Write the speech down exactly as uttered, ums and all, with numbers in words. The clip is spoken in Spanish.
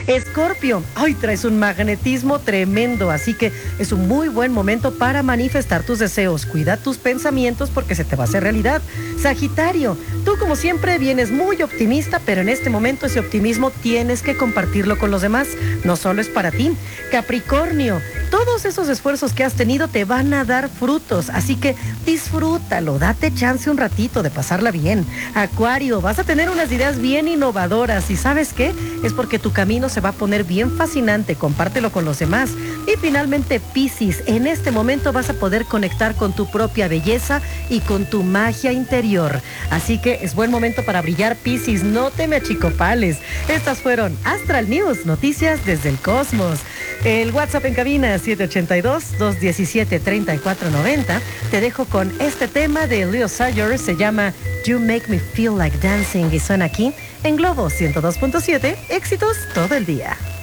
Escorpio, ay, traes un magnetismo tremendo, así que es un muy buen momento para manifestar tus deseos. Cuida tus pensamientos porque se te va a hacer realidad. Sagitario, tú como siempre vienes muy optimista, pero en este momento ese optimismo tienes que compartirlo con los demás, no solo es para ti. Capricornio, todos esos esfuerzos que has tenido te van a dar frutos, así que disfrútalo, date chance un ratito de pasarla bien. Acuario, vas a tener unas ideas bien innovadoras y ¿sabes qué? Es porque tu camino se va a poner bien fascinante, compártelo con los demás. Y finalmente, Piscis, en este momento vas a poder conectar con tu propia belleza y con tu magia interior. Así que es buen momento para brillar, Piscis, no te me achicopales. Estas fueron Astral News, noticias desde el cosmos. El WhatsApp en cabina siete ocho dos, dos uno siete, tres cuatro nueve cero. Te dejo con este tema de Leo Sayer, se llama You Make Me Feel Like Dancing y suena aquí en Globo ciento dos punto siete, éxitos todo el día.